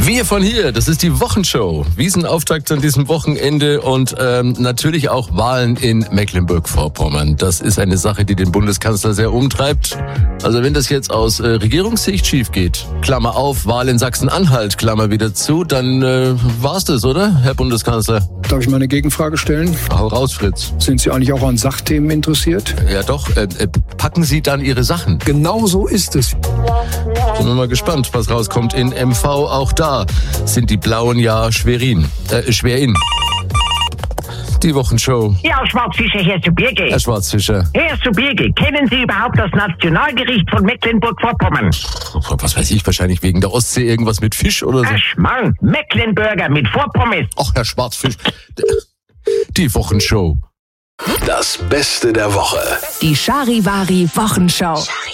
Wir von hier, das ist die Wochenshow. Wiesenauftakt an diesem Wochenende und natürlich auch Wahlen in Mecklenburg-Vorpommern. Das ist eine Sache, die den Bundeskanzler sehr umtreibt. Also wenn das jetzt aus Regierungssicht schief geht, Klammer auf, Wahl in Sachsen-Anhalt, Klammer wieder zu, dann war's das, oder, Herr Bundeskanzler? Darf ich mal eine Gegenfrage stellen? Hau raus, Fritz. Sind Sie eigentlich auch an Sachthemen interessiert? Ja doch, packen Sie dann Ihre Sachen. Genau so ist es. Sind wir mal gespannt, was rauskommt in MV. Auch da sind die Blauen ja schwer in. Die Wochenshow. Ja, Schwarzfischer, Herr Subirge. Herr Schwarzfischer. Herr Subirge, kennen Sie überhaupt das Nationalgericht von Mecklenburg-Vorpommern? Was weiß ich, wahrscheinlich wegen der Ostsee irgendwas mit Fisch oder so. Schmarrn, Mecklenburger mit Vorpommes. Ach, Herr Schwarzfisch. Die Wochenshow. Das Beste der Woche. Die Charivari Wochenschau.